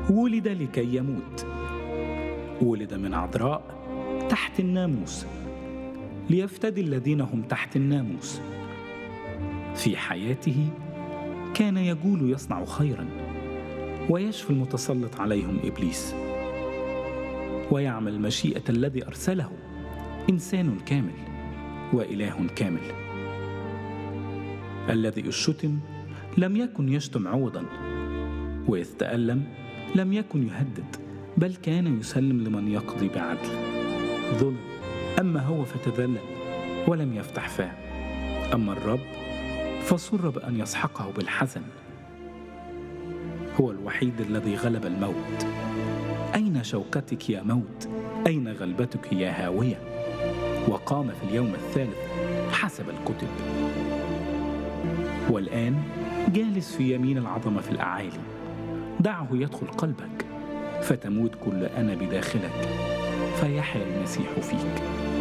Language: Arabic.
ولد لكي يموت، ولد من عذراء تحت الناموس ليفتدي الذين هم تحت الناموس. في حياته كان يجول يصنع خيرا ويشفي المتسلط عليهم إبليس، ويعمل مشيئة الذي أرسله، إنسان كامل وإله كامل. الذي الشتم لم يكن يشتم عوضا، وإذ تألم لم يكن يهدد، بل كان يسلم لمن يقضي بعدل. ظلم، أما هو فتذلل ولم يفتح فاه، أما الرب فسر بأن يسحقه بالحزن. هو الوحيد الذي غلب الموت. أين شوكتك يا موت؟ أين غلبتك يا هاوية؟ وقام في اليوم الثالث حسب الكتب. والآن جالس في يمين العظمة في الأعالي. دعه يدخل قلبك فتموت كل أنا بداخلك، فيحيا المسيح فيك.